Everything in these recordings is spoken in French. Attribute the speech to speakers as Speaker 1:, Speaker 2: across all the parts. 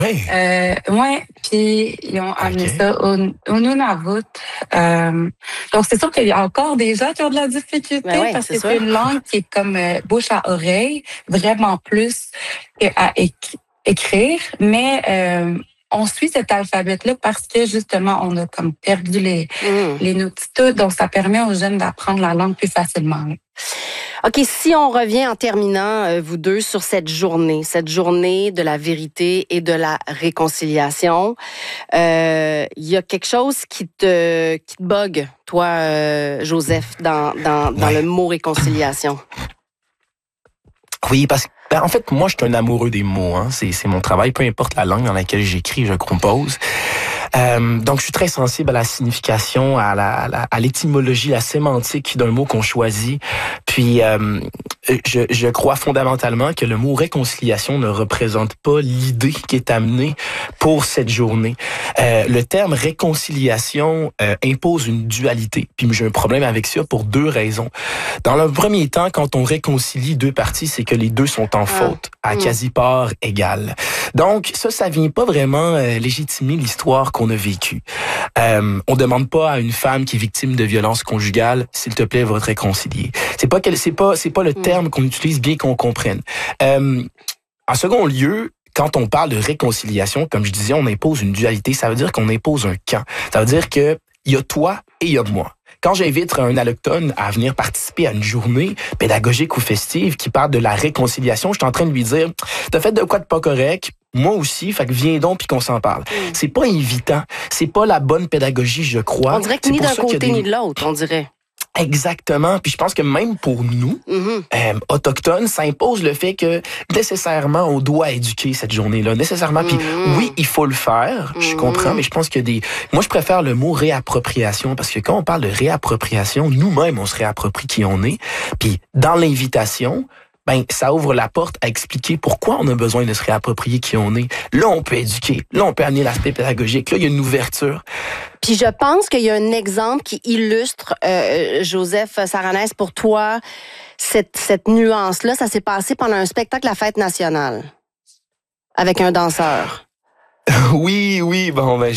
Speaker 1: Oui.
Speaker 2: Ouais, puis ils ont amené
Speaker 1: OK.
Speaker 2: ça au Nunavut. Donc c'est sûr qu'il y a encore des gens qui ont de la
Speaker 3: Ben
Speaker 2: difficulté
Speaker 3: oui,
Speaker 2: parce
Speaker 3: c'est
Speaker 2: que c'est
Speaker 3: sûr.
Speaker 2: une langue qui est comme bouche à oreille, vraiment plus qu'à écrire. Mais on suit cet alphabet-là parce que justement on a comme perdu
Speaker 3: Hmm.
Speaker 2: les notitudes, donc ça permet aux jeunes d'apprendre la langue plus facilement.
Speaker 3: OK, si on revient en terminant, vous deux, sur cette journée de la vérité et de la réconciliation, il y a quelque chose qui te bug, toi, Joseph, dans
Speaker 1: Ouais.
Speaker 3: le mot réconciliation.
Speaker 1: Oui, parce que, en fait, moi, je suis un amoureux des mots. Hein. C'est mon travail, peu importe la langue dans laquelle j'écris, je compose. Donc, je suis très sensible à la signification, à l'étymologie, la sémantique d'un mot qu'on choisit. Puis, je crois fondamentalement que le mot réconciliation ne représente pas l'idée qui est amenée pour cette journée. Le terme réconciliation impose une dualité. Puis, j'ai un problème avec ça pour deux raisons. Dans le premier temps, quand on réconcilie deux parties, c'est que les deux sont en faute, à quasi-part égale. Donc, ça vient pas vraiment légitimer l'histoire qu'on a vécue. On demande pas à une femme qui est victime de violence conjugale, s'il te plaît, va te réconcilier. C'est pas le terme qu'on utilise, bien qu'on comprenne. En second lieu, quand on parle de réconciliation, comme je disais, on impose une dualité. Ça veut dire qu'on impose un camp. Ça veut dire que il y a toi et il y a moi. Quand j'invite un allochtone à venir participer à une journée pédagogique ou festive qui parle de la réconciliation, je suis en train de lui dire, t'as fait de quoi de pas correct? Moi aussi, fait que viens donc puis qu'on s'en parle. C'est pas évitant. C'est pas la bonne pédagogie, je crois.
Speaker 3: On dirait que
Speaker 1: C'est
Speaker 3: ni
Speaker 1: pour
Speaker 3: d'un
Speaker 1: ça qu'il y a
Speaker 3: côté ni de l'autre, on dirait.
Speaker 1: Exactement. Puis je pense que même pour nous, autochtones, ça impose le fait que nécessairement on doit éduquer cette journée-là. Nécessairement. Puis oui, il faut le faire. Je comprends, mais je pense que moi, je préfère le mot réappropriation parce que quand on parle de réappropriation, nous-mêmes, on se réapproprie qui on est. Puis dans l'invitation, ben, ça ouvre la porte à expliquer pourquoi on a besoin de se réapproprier qui on est. Là, on peut éduquer. Là, on peut amener l'aspect pédagogique. Là, il y a une ouverture.
Speaker 3: Puis je pense qu'il y a un exemple qui illustre, Joseph Saranès, pour toi, cette nuance-là. Ça s'est passé pendant un spectacle à la Fête nationale avec un danseur.
Speaker 1: Oui, bon, ben,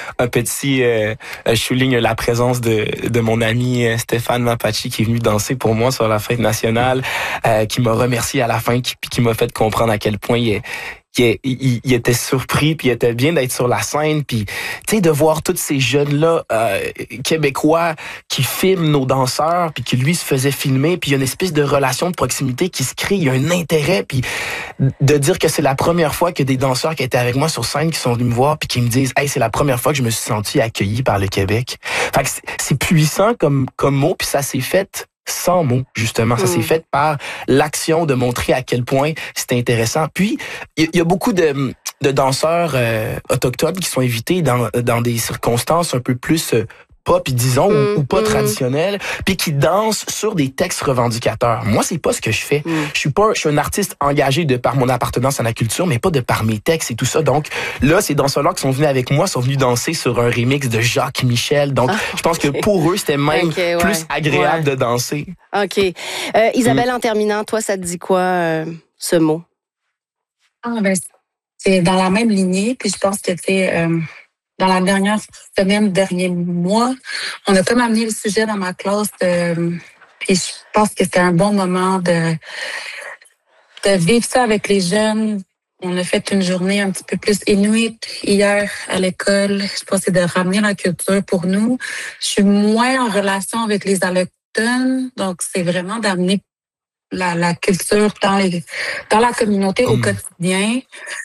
Speaker 1: je souligne la présence de mon ami Stéphane Mapachi qui est venu danser pour moi sur la fête nationale, qui m'a remercié à la fin, qui m'a fait comprendre à quel point il était surpris, puis il était bien d'être sur la scène, puis tu sais, de voir tous ces jeunes-là québécois qui filment nos danseurs, puis qui lui se faisait filmer, puis il y a une espèce de relation de proximité qui se crée, il y a un intérêt, puis de dire que c'est la première fois que des danseurs qui étaient avec moi sur scène qui sont venus me voir, puis qui me disent « Hey, c'est la première fois que je me suis senti accueilli par le Québec. » Fait que c'est puissant comme mot, puis ça s'est fait sans mots, justement. Ça s'est fait par l'action de montrer à quel point c'était intéressant. Puis, il y a beaucoup de danseurs autochtones qui sont invités dans des circonstances un peu plus pop, disons, ou pas traditionnelles, puis qui dansent sur des textes revendicateurs. Moi, c'est pas ce que je fais. Je suis un artiste engagé de par mon appartenance à la culture, mais pas de par mes textes et tout ça. Donc, là, ces danseurs-là qui sont venus avec moi sont venus danser sur un remix de Jacques Michel. Donc, je pense que pour eux, c'était même plus agréable de danser.
Speaker 3: OK. Isabelle, en terminant, toi, ça te dit quoi, ce mot?
Speaker 2: Ah, ben, c'est dans la même lignée, puis je pense que c'est dans la dernière semaine, dernier mois, on a comme amené le sujet dans ma classe, puis je pense que c'était un bon moment de vivre ça avec les jeunes. On a fait une journée un petit peu plus inuit hier à l'école. Je pense que c'est de ramener la culture pour nous. Je suis moins en relation avec les allochtones, donc c'est vraiment d'amener la culture dans la communauté au quotidien.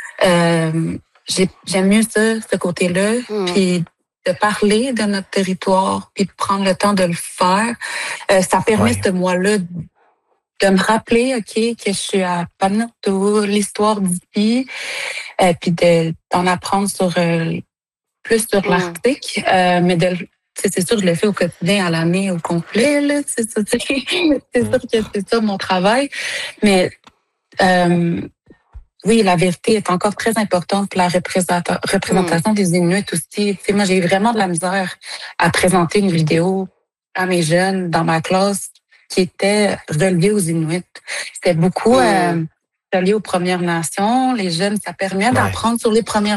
Speaker 2: J'aime mieux ça, ce côté-là. Puis de parler de notre territoire, puis de prendre le temps de le faire. Ça permet, ce mois-là, de me rappeler, OK, que je suis à Panutu, l'histoire d'ici, puis d'en apprendre plus sur l'Arctique. Mais c'est sûr, je le fais au quotidien, à l'année, au complet, là. C'est sûr que c'est ça mon travail. Mais oui, la vérité est encore très importante pour la représentation des Inuits aussi. Tu sais, moi, j'ai vraiment de la misère à présenter une vidéo à mes jeunes dans ma classe qui était reliée aux Inuits. C'était beaucoup relié aux Premières Nations. Les jeunes, ça permet d'apprendre sur les Premières